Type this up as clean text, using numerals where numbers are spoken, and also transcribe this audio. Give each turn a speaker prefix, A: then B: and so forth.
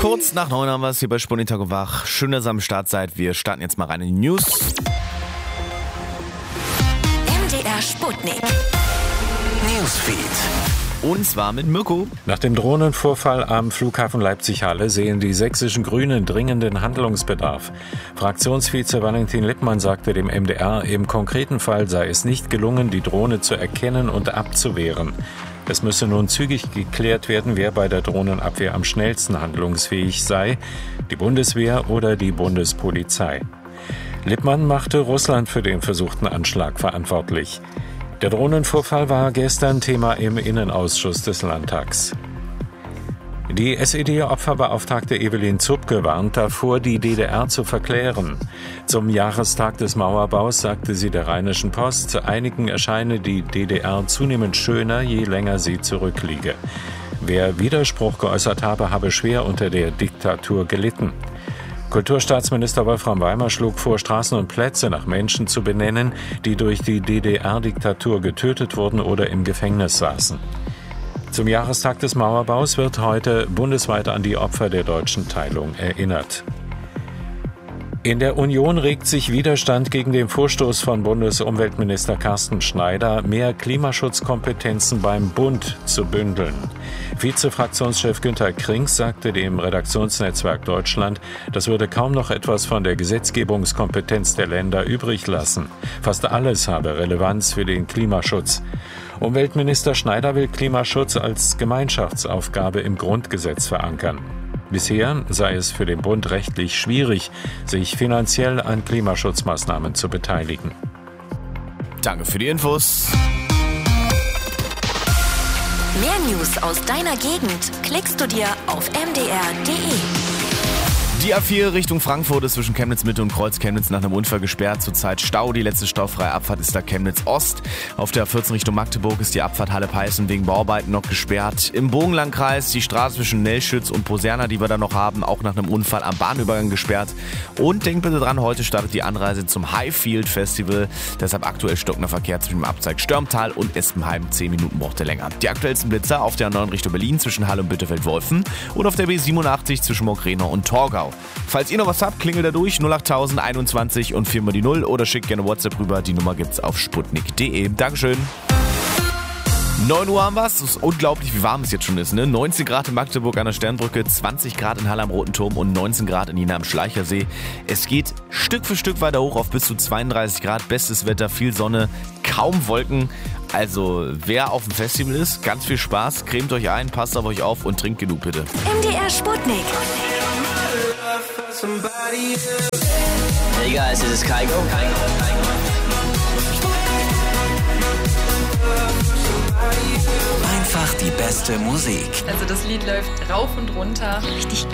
A: Kurz nach 9 haben wir es hier bei Sputnik Tag und Wach. Schön, dass ihr am Start seid. Wir starten jetzt mal rein in die News.
B: MDR Sputnik
C: Newsfeed.
A: Und zwar mit Mirko.
D: Nach dem Drohnenvorfall am Flughafen Leipzig-Halle sehen die sächsischen Grünen dringenden Handlungsbedarf. Fraktionsvize Valentin Lippmann sagte dem MDR, im konkreten Fall sei es nicht gelungen, die Drohne zu erkennen und abzuwehren. Es müsse nun zügig geklärt werden, wer bei der Drohnenabwehr am schnellsten handlungsfähig sei, die Bundeswehr oder die Bundespolizei. Lippmann machte Russland für den versuchten Anschlag verantwortlich. Der Drohnenvorfall war gestern Thema im Innenausschuss des Landtags. Die SED-Opferbeauftragte Evelyn Zupke warnt davor, die DDR zu verklären. Zum Jahrestag des Mauerbaus sagte sie der Rheinischen Post, einigen erscheine die DDR zunehmend schöner, je länger sie zurückliege. Wer Widerspruch geäußert habe, habe schwer unter der Diktatur gelitten. Kulturstaatsminister Wolfram Weimer schlug vor, Straßen und Plätze nach Menschen zu benennen, die durch die DDR-Diktatur getötet wurden oder im Gefängnis saßen. Zum Jahrestag des Mauerbaus wird heute bundesweit an die Opfer der deutschen Teilung erinnert. In der Union regt sich Widerstand gegen den Vorstoß von Bundesumweltminister Carsten Schneider, mehr Klimaschutzkompetenzen beim Bund zu bündeln. Vizefraktionschef Günter Krings sagte dem Redaktionsnetzwerk Deutschland, das würde kaum noch etwas von der Gesetzgebungskompetenz der Länder übrig lassen. Fast alles habe Relevanz für den Klimaschutz. Umweltminister Schneider will Klimaschutz als Gemeinschaftsaufgabe im Grundgesetz verankern. Bisher sei es für den Bund rechtlich schwierig, sich finanziell an Klimaschutzmaßnahmen zu beteiligen.
A: Danke für die Infos.
B: Mehr News aus deiner Gegend klickst du dir auf mdr.de.
A: Die A4 Richtung Frankfurt ist zwischen Chemnitz Mitte und Kreuz Chemnitz nach einem Unfall gesperrt. Zurzeit Stau. Die letzte staufreie Abfahrt ist da Chemnitz Ost. Auf der A14 Richtung Magdeburg ist die Abfahrt Halle-Peißen wegen Bauarbeiten noch gesperrt. Im Bogenlandkreis die Straße zwischen Nellschütz und Poserna, die wir da noch haben, auch nach einem Unfall am Bahnübergang gesperrt. Und denkt bitte dran, heute startet die Anreise zum Highfield Festival. Deshalb aktuell stockender Verkehr zwischen dem Abzweig Störmtal und Espenheim. 10 Minuten braucht er länger. Die aktuellsten Blitzer auf der 9 Richtung Berlin zwischen Halle und Bitterfeld-Wolfen und auf der B87 zwischen Moorgrenau und Torgau. Falls ihr noch was habt, klingelt da durch 08000 21 und 4 mal die 0 oder schickt gerne WhatsApp rüber. Die Nummer gibt's auf sputnik.de. Dankeschön. 9 Uhr haben wir es. Es ist unglaublich, wie warm es jetzt schon ist. Ne? 19 Grad in Magdeburg an der Sternbrücke, 20 Grad in Halle am Roten Turm und 19 Grad in Jena am Schleichersee. Es geht Stück für Stück weiter hoch auf bis zu 32 Grad. Bestes Wetter, viel Sonne, kaum Wolken. Also wer auf dem Festival ist, ganz viel Spaß. Cremt euch ein, passt auf euch auf und trinkt genug bitte.
B: MDR Sputnik.
C: Hey guys, this is Kygo.
E: Einfach die beste Musik.
F: Also das Lied läuft rauf und runter.
G: Richtig